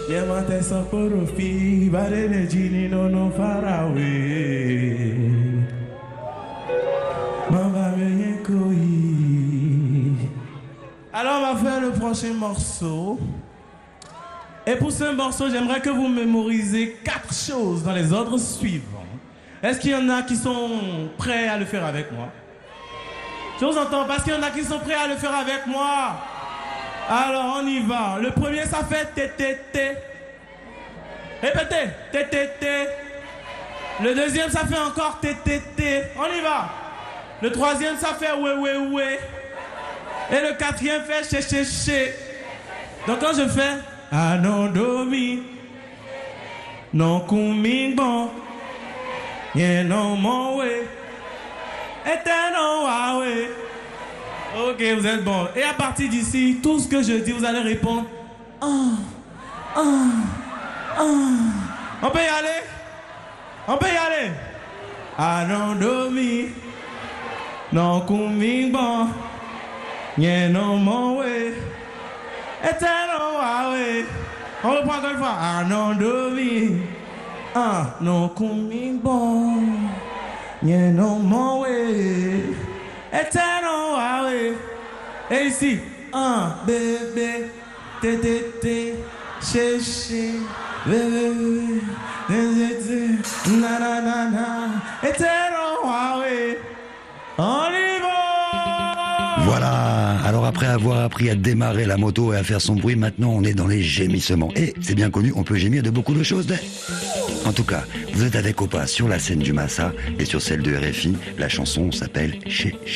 Diamante soporofi, barene gini no farawe. Alors on va faire le prochain morceau. Et pour ce morceau, j'aimerais que vous mémorisez 4 choses dans les ordres suivants. Est-ce qu'il y en a qui sont prêts à le faire avec moi? Je vous entends parce qu'il y en a qui sont prêts à le faire avec moi. Alors on y va. Le premier, ça fait T-T-T. Répétez. T-T-T. Le deuxième, ça fait encore T-T-T. On y va. Le troisième, ça fait ouais. Et le quatrième fait ché. Donc quand je fais Anodomi, non kumingbo, yen non mon way, eterno way. Ok, vous êtes bon. Et à partir d'ici, tout ce que je dis, vous allez répondre. On peut y aller? On peut y aller? Anodomi, non kumingbo, yen non mon way. On reprend encore une fois. Ah non, Domi. Ah non, kumimbo. Nye non, mon way. Et ici. Ah, bébé. Tétété. Chéché. Bébé. Nanana. On y va. Voilà, alors après avoir appris à démarrer la moto et à faire son bruit, maintenant on est dans les gémissements. Et c'est bien connu, on peut gémir de beaucoup de choses. En tout cas, vous êtes avec Opa sur la scène du Massa et sur celle de RFI, la chanson s'appelle Chez